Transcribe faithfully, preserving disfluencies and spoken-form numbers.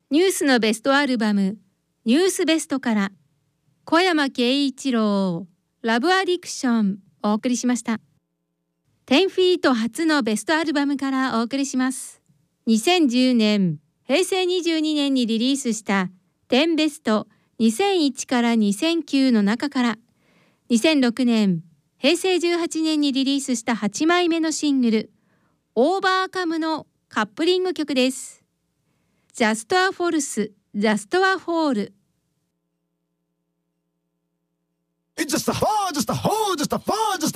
ニュースのベストアルバム、ニュースベストから小山慶一郎、ラブアディクションお送りしました。テンフィート初のベストアルバムからお送りします。にせんじゅうねん、平成にじゅうにねんにリリースしたテンベストにせんいちからにせんきゅうの中から、にせんろくねん、平成じゅうはちねんにリリースしたはちまいめのシングル、オーバーカムのカップリング曲です。Just a False, Just a Fall。 It's just a fall, just a hole, just a fall, just